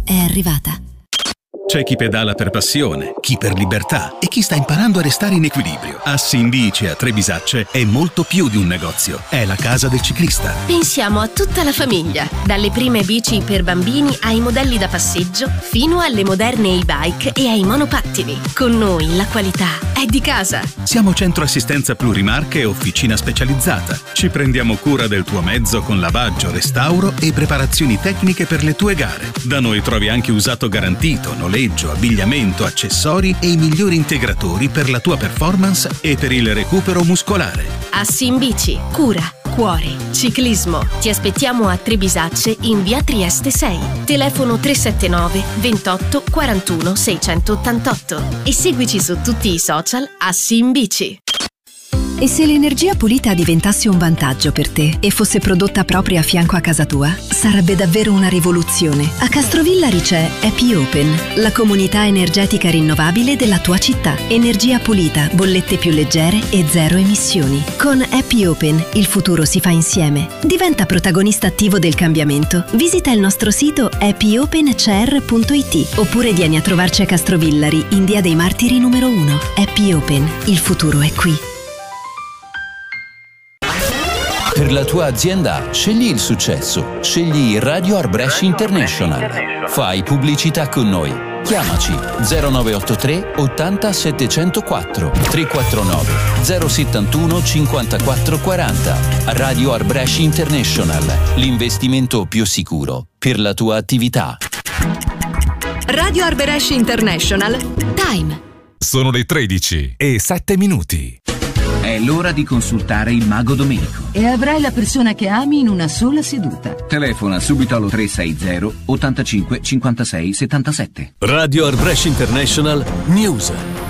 è arrivata. C'è chi pedala per passione, chi per libertà e chi sta imparando a restare in equilibrio. Assi in Bici a Trebisacce è molto più di un negozio, è la casa del ciclista. Pensiamo a tutta la famiglia, dalle prime bici per bambini ai modelli da passeggio fino alle moderne e-bike e ai monopattini. Con noi la qualità è di casa. Siamo centro assistenza plurimarche e officina specializzata. Ci prendiamo cura del tuo mezzo con lavaggio, restauro e preparazioni tecniche per le tue gare. Da noi trovi anche usato garantito, noleggio, abbigliamento, accessori e i migliori integratori per la tua performance e per il recupero muscolare. Assi in Bici, cura, cuore, ciclismo. Ti aspettiamo a Trebisacce in via Trieste 6. Telefono 379 28 41 688 e seguici su tutti i social Assi in Bici. E se l'energia pulita diventasse un vantaggio per te e fosse prodotta proprio a fianco a casa tua? Sarebbe davvero una rivoluzione. A Castrovillari c'è Happy Open, la comunità energetica rinnovabile della tua città. Energia pulita, bollette più leggere e zero emissioni. Con Happy Open il futuro si fa insieme. Diventa protagonista attivo del cambiamento. Visita il nostro sito happyopencr.it oppure vieni a trovarci a Castrovillari in Via dei Martiri numero 1. Happy Open, il futuro è qui. Per la tua azienda, scegli il successo. Scegli Radio Arbresh International. Fai pubblicità con noi. Chiamaci 0983 80 704 349 071 54 40. Radio Arbresh International. L'investimento più sicuro per la tua attività. Radio Arbresh International. Time. Sono le 13:07. È l'ora di consultare il Mago Domenico. E avrai la persona che ami in una sola seduta. Telefona subito allo 360 85 56 77. Radio Arbresh International News.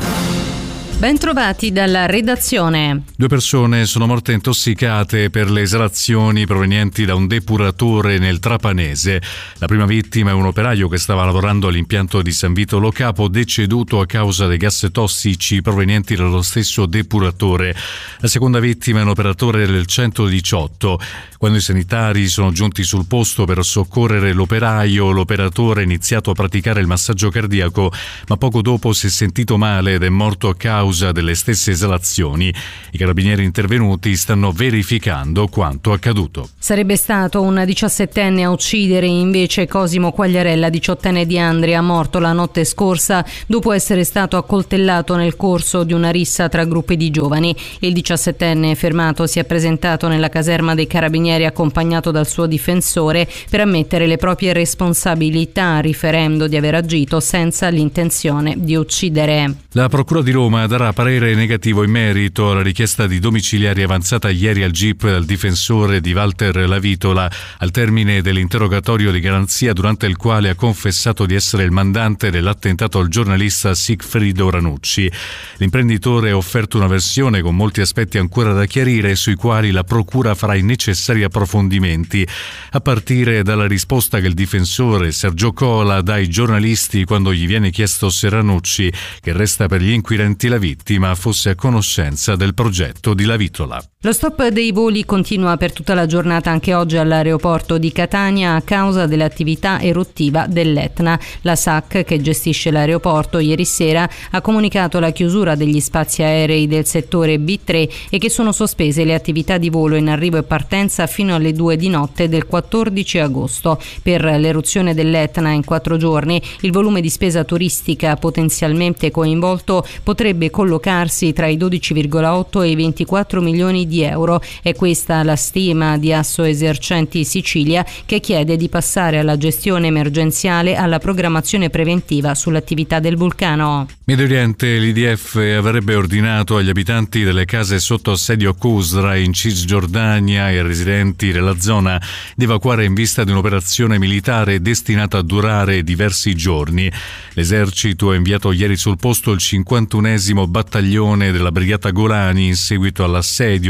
Bentrovati dalla redazione. 2 persone sono morte intossicate per le esalazioni provenienti da un depuratore nel Trapanese. La prima vittima è un operaio che stava lavorando all'impianto di San Vito Lo Capo, deceduto a causa dei gas tossici provenienti dallo stesso depuratore. La seconda vittima è un operatore del 118. Quando i sanitari sono giunti sul posto per soccorrere l'operatore ha iniziato a praticare il massaggio cardiaco, ma poco dopo si è sentito male ed è morto a causa delle stesse esalazioni. I carabinieri intervenuti stanno verificando quanto accaduto. Sarebbe stato un 17enne a uccidere invece Cosimo Quagliarella, 18enne di Andria, morto la notte scorsa dopo essere stato accoltellato nel corso di una rissa tra gruppi di giovani. Il 17enne fermato si è presentato nella caserma dei carabinieri accompagnato dal suo difensore per ammettere le proprie responsabilità, riferendo di aver agito senza l'intenzione di uccidere. La Procura di Roma darà parere negativo in merito alla richiesta di domiciliari avanzata ieri al GIP dal difensore di Walter Lavitola al termine dell'interrogatorio di garanzia, durante il quale ha confessato di essere il mandante dell'attentato al giornalista Sigfrido Ranucci. L'imprenditore ha offerto una versione con molti aspetti ancora da chiarire, sui quali la Procura farà i necessari approfondimenti, a partire dalla risposta che il difensore Sergio Cola dà ai giornalisti quando gli viene chiesto se Ranucci, che resta per gli inquirenti la vittima, fosse a conoscenza del progetto di Lavitola. Lo stop dei voli continua per tutta la giornata anche oggi all'aeroporto di Catania a causa dell'attività eruttiva dell'Etna. La SAC, che gestisce l'aeroporto, ieri sera ha comunicato la chiusura degli spazi aerei del settore B3 e che sono sospese le attività di volo in arrivo e partenza fino alle 2 di notte del 14 agosto. Per l'eruzione dell'Etna in 4 giorni il volume di spesa turistica potenzialmente coinvolto potrebbe collocarsi tra i 12,8 e i 24 milioni di euro. È questa la stima di Assoesercenti Sicilia, che chiede di passare alla gestione emergenziale alla programmazione preventiva sull'attività del vulcano. Medio Oriente, l'IDF avrebbe ordinato agli abitanti delle case sotto assedio Qusra in Cisgiordania e ai residenti della zona di evacuare in vista di un'operazione militare destinata a durare diversi giorni. L'esercito ha inviato ieri sul posto il 51esimo battaglione della brigata Golani in seguito all'assedio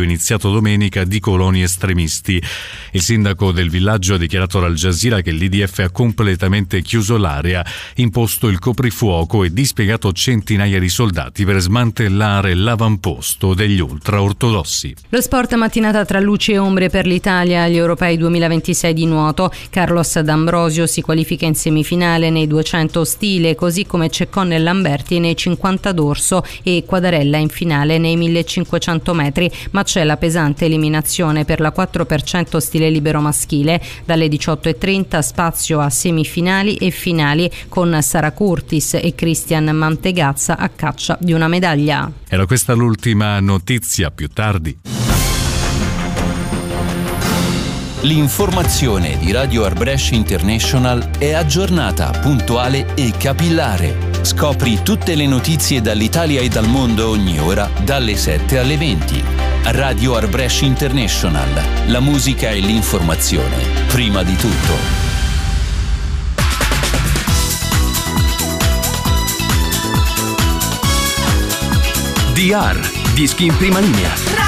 iniziato domenica di coloni estremisti. Il sindaco del villaggio ha dichiarato al Jazeera che l'IDF ha completamente chiuso l'area, imposto il coprifuoco e dispiegato centinaia di soldati per smantellare l'avamposto degli ultraortodossi. Lo sport mattinata tra luci e ombre per l'Italia agli Europei 2026 di nuoto. Carlos D'Ambrosio si qualifica in semifinale nei 200 stile, così come Ceccone e Lamberti nei 50 dorso e Quadarella in finale nei 1500 metri, ma c'è la pesante eliminazione per la 4% stile libero maschile. Dalle 18:30 spazio a semifinali e finali con Sara Curtis e Christian Mantegazza a caccia di una medaglia. Era questa l'ultima notizia, più tardi. L'informazione di Radio Arbresh International è aggiornata, puntuale e capillare. Scopri tutte le notizie dall'Italia e dal mondo ogni ora, dalle 7 alle 20. Radio Arbresh International. La musica e l'informazione, prima di tutto. DR, dischi in prima linea.